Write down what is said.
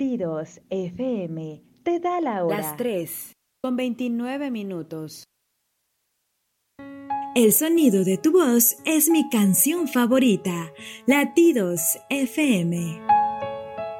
Latidos FM te da la hora. Las 3:29. El sonido de tu voz es mi canción favorita. Latidos FM.